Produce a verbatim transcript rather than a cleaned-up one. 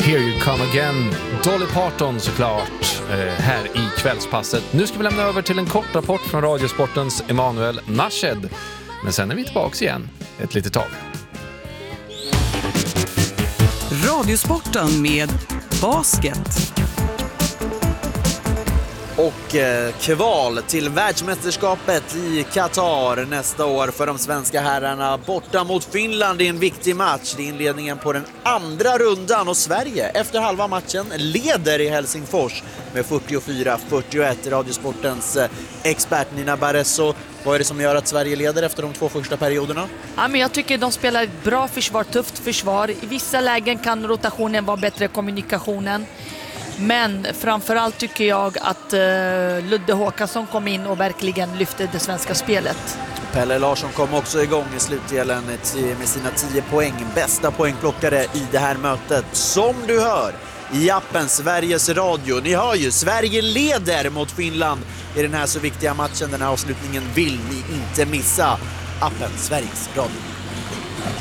Here You Come Again, Dolly Parton såklart, eh, här i kvällspasset. Nu ska vi lämna över till en kort rapport från Radiosportens Emanuel Nashed. Men sen är vi tillbaka igen ett litet tag. Radiosporten med basket. Och eh, kval till världsmästerskapet i Qatar nästa år för de svenska herrarna borta mot Finland i en viktig match. Det är inledningen på den andra rundan och Sverige efter halva matchen leder i Helsingfors med fyrtiofyra fyrtioett. Radiosportens eh, expert Nina Barresso, vad är det som gör att Sverige leder efter de två första perioderna? Ja, men jag tycker de spelar ett bra försvar, tufft försvar. I vissa lägen kan rotationen vara bättre, kommunikationen. Men framförallt tycker jag att uh, Ludde Håkansson kom in och verkligen lyfte det svenska spelet. Pelle Larsson kom också igång i slutdelen med sina tio poäng. Bästa poängplockare i det här mötet. Som du hör i appen Sveriges Radio. Ni hör ju, Sverige leder mot Finland i den här så viktiga matchen. Den här avslutningen vill ni inte missa. Appen Sveriges Radio.